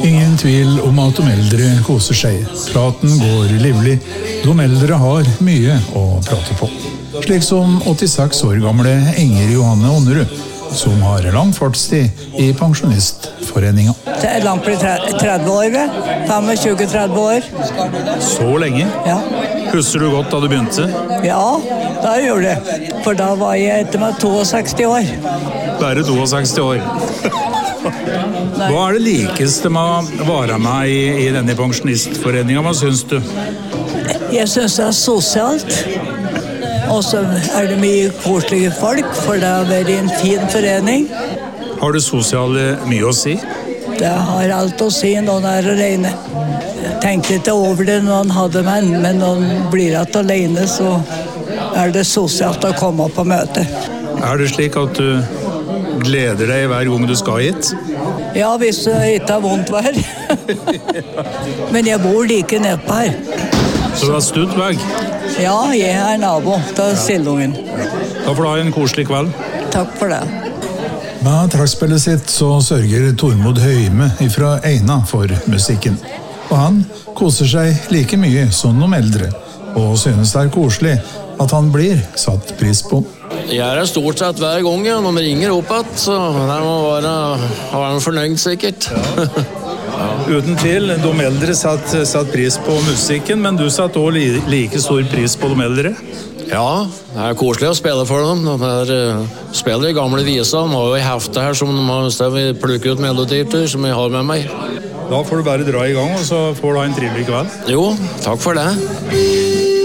Ingen tvil om at de eldre koser seg. Praten går livlig. De eldre har mye å prate på. Slik som 86 år gamle Inger Johanne Onnerud, som har lang fartstid i pensjonistforeningen. Det er langt på 30 år, 25-30 år. Så lenge? Ja. Husker du godt da du begynte? Ja, da gjorde jeg. For da var jeg etter meg 62 år. Bare 62 år. Hva er det likeste med å være med i denne pensjonistforeningen? Hva synes du? Jeg synes det er sosialt. Og så er det mye koselige folk, for det har vært en fin forening. Har det sosiale mye å si? Det har alt å si når man er alene. Jeg tenkte ikke over det når man hadde menn, men når man blir alene, så er det sosialt å komme på møte. Er det slik at du gleder deg hver gang du skal hit? Ja, hvis det ikke har vondt vær. Men jeg bor like nedpå her. Så du har stutt vei? Ja, jeg er nabo til Sildungen. Da får du ha en koselig kveld. Takk for det. Med trekkspillet sitt så sørger Tormod Høyme fra Eina for musikken. Og han koser seg like mye som de eldre, og synes det er koselig at han blir satt pris på. Jeg er stort sett hver gang når de ringer opp at, så det må være fornøyd sikkert. Uten tvil, de eldre satt pris på musikken, men du satt også like stor pris på de eldre? Ja, det er koselig å spille for dem. De spiller i gamle viser. De har jo i heftet her som de har plukket ut melodier til, som jeg har med meg. Da får du bare dra i gang, og så får du ha en trivelig kveld. Jo, takk for det.